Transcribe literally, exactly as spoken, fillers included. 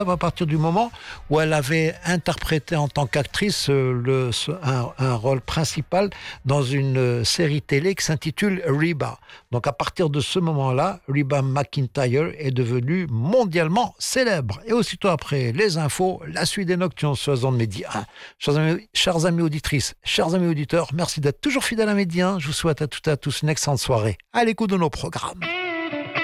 à partir du moment où elle avait interprété en tant qu'actrice euh, le, ce- un, un rôle principal dans une euh, série télé qui s'intitule Reba. Donc à partir de ce moment-là, Reba McEntire est devenue mondialement célèbre. Et aussitôt après les infos, la suite des Nocturnes sur les ondes Midi un. Chers amis, chers amis auditrices, chers amis auditeurs, merci d'être toujours fidèles à Midi un. Je vous souhaite à toutes et à tous une excellente soirée à l'écoute de nos programmes.